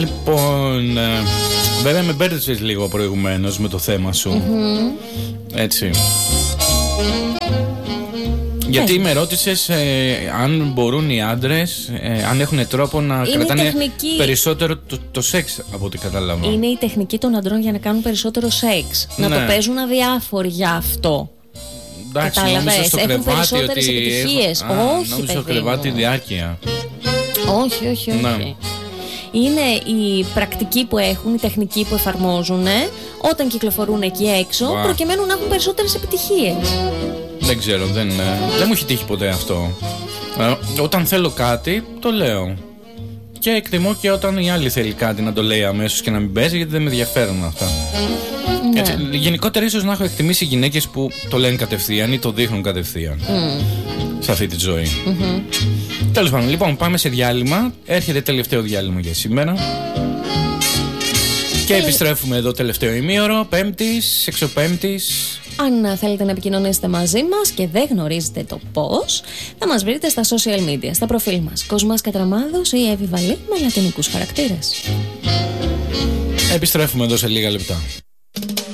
Λοιπόν, βέβαια με μπέρδεψες λίγο προηγουμένως με το θέμα σου. Έτσι. Γιατί με ρώτησες αν μπορούν οι άντρες, αν έχουν τρόπο να κρατάνε τεχνική... περισσότερο το σεξ, από ό,τι κατάλαβα. Είναι η τεχνική των αντρών για να κάνουν περισσότερο σεξ. Ναι. Να το παίζουν αδιάφοροι για αυτό. Εντάξει, νόμιζα στο έχουν περισσότερες επιτυχίες. Όχι, νόμιζα στο κρεβάτι διάρκεια. Όχι. Ναι. Είναι η πρακτική που έχουν, η τεχνική που εφαρμόζουν όταν κυκλοφορούν εκεί έξω, προκειμένου να έχουν περισσότερες επιτυχίες. Δεν ξέρω, δεν μου έχει τύχει ποτέ αυτό. Όταν θέλω κάτι, το λέω. Και εκτιμώ και όταν η άλλη θέλει κάτι να το λέει αμέσως και να μην παίζει, γιατί δεν με ενδιαφέρουν αυτά. Ναι. Έτσι, γενικότερα ίσως να έχω εκτιμήσει γυναίκες που το λένε κατευθείαν ή το δείχνουν κατευθείαν σε αυτή τη ζωή. Τέλος πάντων, λοιπόν, πάμε σε διάλειμμα. Έρχεται τελευταίο διάλειμμα για σήμερα. Και επιστρέφουμε εδώ τελευταίο ημίωρο, Πέμπτης, Σεξοπέμπτης. Αν θέλετε να επικοινωνήσετε μαζί μας και δεν γνωρίζετε το πώς, θα μας βρείτε στα social media, στα προφίλ μας Κοσμάς Κατραμάδος ή Εύη Βαλή με λατινικούς χαρακτήρες. Επιστρέφουμε εδώ σε λίγα λεπτά.